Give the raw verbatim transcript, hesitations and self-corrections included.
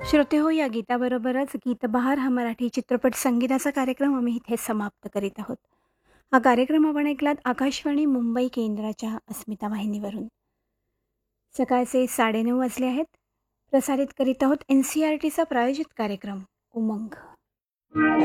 श्रोते हो, या गीताबरोबरच गीतबहार हा मराठी चित्रपट संगीताचा कार्यक्रम आम्ही इथे समाप्त करीत आहोत. हा कार्यक्रम आपण ऐकलात आकाशवाणी मुंबई केंद्राच्या अस्मिता वाहिनीवरून. सकाळचे साडेनऊ वाजले आहेत. प्रसारित करीत आहोत एन सी आर टीचा प्रायोजित कार्यक्रम उमंग.